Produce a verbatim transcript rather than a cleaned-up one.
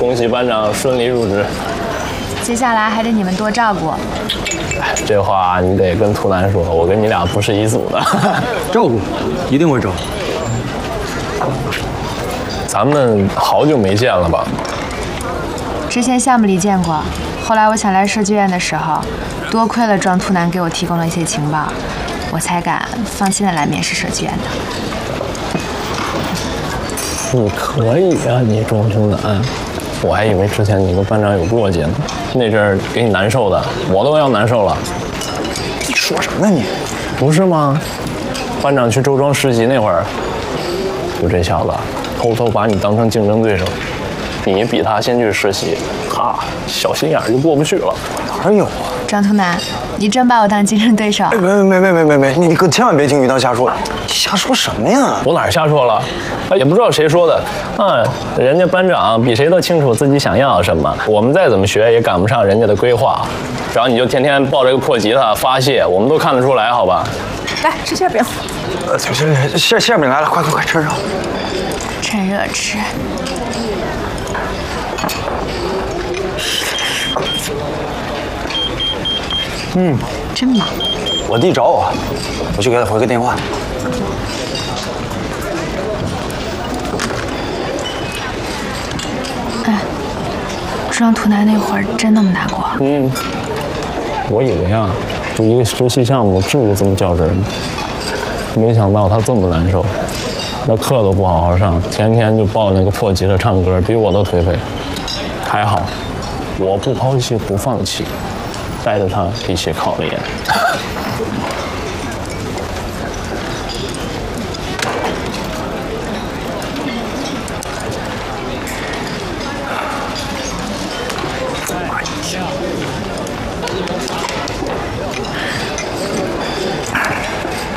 恭喜班长顺利入职。 接下来还得你们多照顾。 哎，这话你得跟图南说，我跟你俩不是一组的。 照顾，一定会照顾。 咱们好久没见了吧？ 之前项目里见过，后来我想来设计院的时候，多亏了庄图南给我提供了一些情报，我才敢放心的来面试设计院的。 你可以啊，你庄图南。我还以为之前你跟班长有过节呢，那阵儿给你难受的，我都要难受了。 你说什么呢你？ 不是吗？班长去周庄实习那会儿，就这小子偷偷把你当成竞争对手，你比他先去实习，他小心眼就过不去了。 哪有啊？ 庄图南，你真把我当竞争对手？ 哎，没没没没没没，你可千万别听于当瞎说，你瞎说什么呀？ 我哪儿瞎说了？也不知道谁说的。嗯，人家班长比谁都清楚自己想要什么，我们再怎么学也赶不上人家的规划。然后你就天天抱着个破吉他发泄，我们都看得出来，好吧？ 来吃馅饼。 呃，行行行，馅馅饼来了，快快快，趁热。 趁热吃。 嗯， 真忙。 我弟找我，我去给他回个电话。 哎，庄图南那会儿真那么难过？ 嗯，我以为啊，就一个实习项目至于这么较真吗？没想到他这么难受，那课都不好好上，天天就抱那个破吉他唱歌，比我都颓废。还好，我不抛弃不放弃，带着他一起考了研。